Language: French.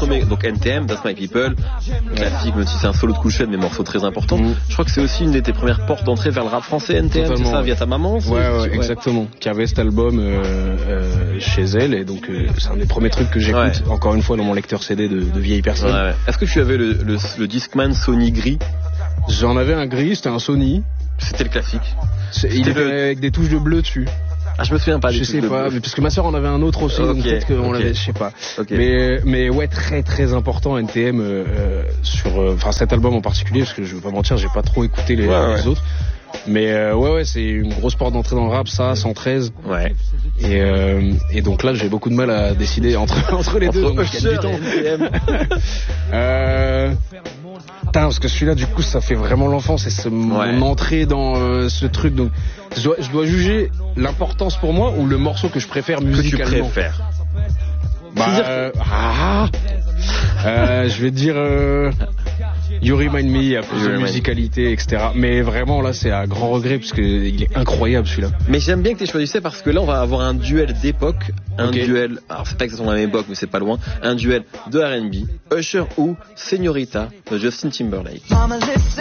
premiers, donc NTM, That's My People, classique, même si c'est un solo de couchette, mais morceau très important. Je crois que c'est aussi une de tes premières portes d'entrée vers le rap français, NTM, totalement, c'est ça, via ta maman? Ouais, exactement. Qui avait cet album chez elle, et donc c'est un des premiers trucs que j'écoute, encore une fois, dans mon lecteur CD de vieilles personnes. Ouais. Est-ce que tu avais le Discman Sony gris? J'en avais un gris, c'était un Sony. C'était le classique. Il était avec des touches de bleu dessus. Ah, je me souviens pas. Je sais pas, parce que ma sœur en avait un autre aussi, donc peut-être qu'on l'avait, je sais pas. Mais ouais, très très important NTM sur, cet album en particulier, parce que je veux pas mentir, j'ai pas trop écouté les autres. Mais ouais, c'est une grosse porte d'entrée dans le rap, ça, 113. Ouais. Et donc là, j'ai beaucoup de mal à décider entre les deux. Donc Usher et NTM. Parce que celui-là, du coup, ça fait vraiment l'enfance, et mon entrée dans ce truc. Donc, je dois juger l'importance pour moi ou le morceau que je préfère musicalement. Que tu préfères. Je vais dire You Remind Me à cause de musicalité, etc. Mais vraiment là, c'est à grand regret parce que il est incroyable celui-là. Mais j'aime bien que tu aies choisi ça parce que là, on va avoir un duel d'époque, duel. Alors c'est pas exactement la même époque, mais c'est pas loin. Un duel de R&B, Usher ou Señorita de Justin Timberlake.